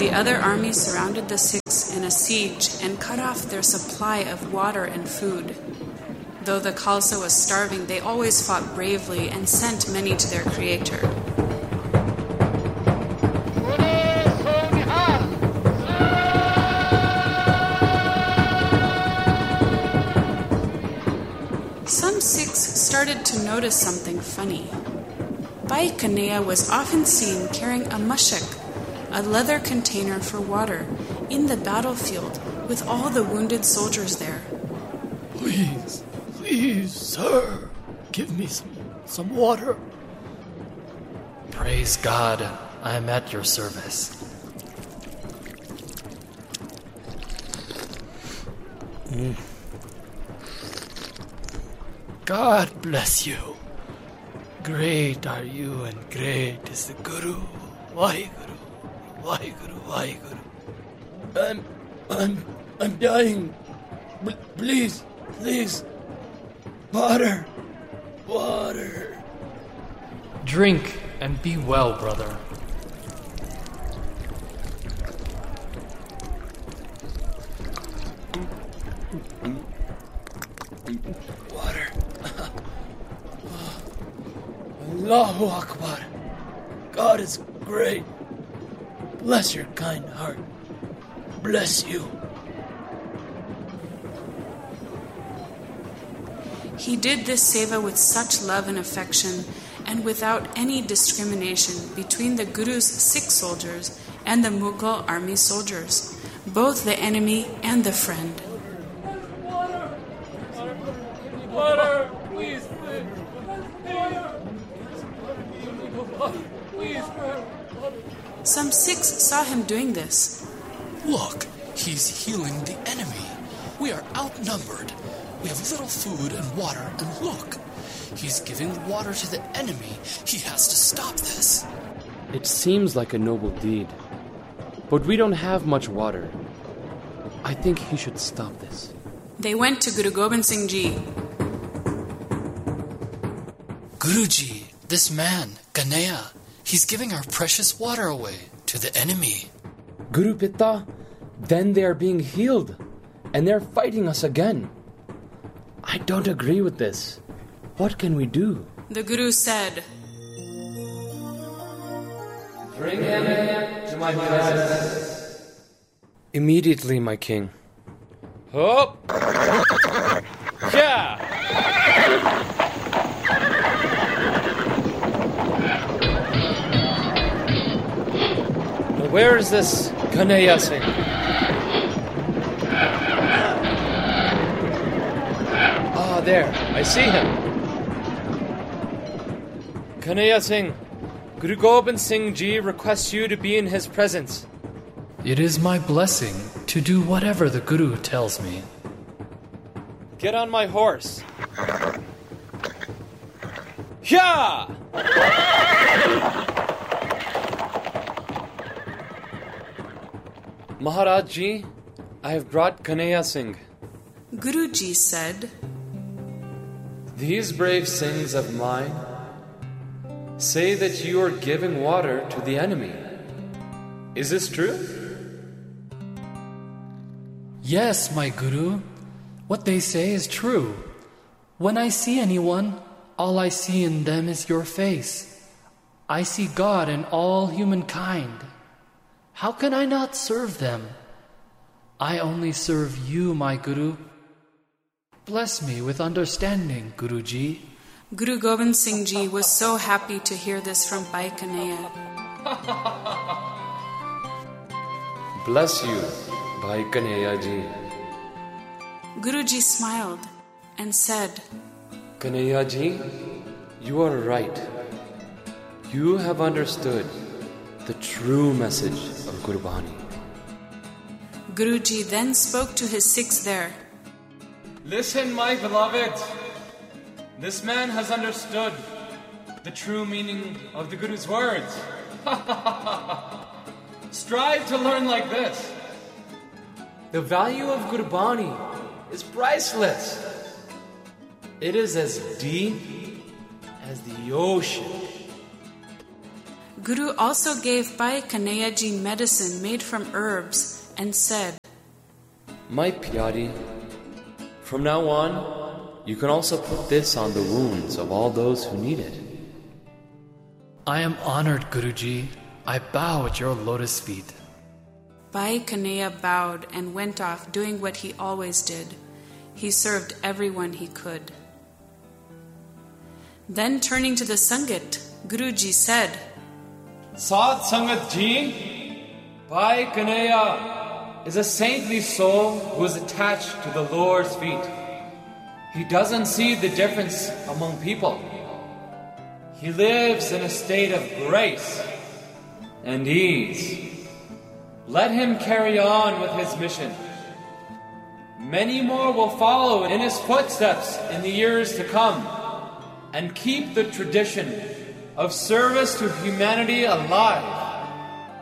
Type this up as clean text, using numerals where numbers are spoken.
The other armies surrounded the Sikhs in a siege and cut off their supply of water and food. Though the Khalsa was starving, they always fought bravely and sent many to their creator. Some Sikhs started to notice something funny. Bhai Kanhaiya was often seen carrying a mashak, a leather container for water, in the battlefield with all the wounded soldiers there. Please, sir, give me some water. Praise God, I am at your service. God bless you. Great are you and great is the Guru. Waheguru, Waheguru, Waheguru. I'm dying. Please. Water. Drink and be well, brother. Water. Allahu Akbar. God is great. Bless your kind heart. Bless you. He did this seva with such love and affection and without any discrimination between the Guru's Sikh soldiers and the Mughal army soldiers, both the enemy and the friend. Water, please. Some Sikhs saw him doing this. Look, he's healing the enemy. We are outnumbered. We have little food and water, and look, he's giving water to the enemy. He has to stop this. It seems like a noble deed, but we don't have much water. I think he should stop this. They went to Guru Gobind Singh Ji. Guruji, this man, Kanhaiya, he's giving our precious water away to the enemy. Guru Pitta, then they are being healed, and they're fighting us again. I don't agree with this. What can we do? The Guru said, Bring him to my presence. Immediately, my king. Hop! Yeah! Now where is this Kanhaiya Singh? Ah, there. I see him. Kanhaiya Singh, Guru Gobind Singh Ji requests you to be in his presence. It is my blessing to do whatever the Guru tells me. Get on my horse. Yeah! Maharaj Ji, I have brought Kanhaiya Singh. Guruji said, These brave Singhs of mine say that you are giving water to the enemy. Is this true? Yes, my Guru. What they say is true. When I see anyone, all I see in them is your face. I see God in all humankind. How can I not serve them? I only serve you, my Guru. Bless me with understanding, Guruji. Guru Gobind Singh Ji was so happy to hear this from Bhai Kanhaiya. Bless you, Bhai Kanhaiya Ji. Guruji smiled and said, Kanhaiya Ji, you are right. You have understood the true message of Gurbani. Guruji then spoke to his Sikhs there. Listen, my beloved. This man has understood the true meaning of the Guru's words. Strive to learn like this. The value of Gurbani is priceless. It is as deep as the ocean. Guru also gave Bhai Kanhaiyaji medicine made from herbs and said, My Pyari, from now on, you can also put this on the wounds of all those who need it. I am honored, Guruji. I bow at your lotus feet. Bhai Kanhaiya bowed and went off doing what he always did. He served everyone he could. Then turning to the Sangat, Guruji said, Sadh Sangat Ji, Bhai Kanhaiya is a saintly soul who is attached to the Lord's feet. He doesn't see the difference among people. He lives in a state of grace and ease. Let him carry on with his mission. Many more will follow in his footsteps in the years to come and keep the tradition of service to humanity alive.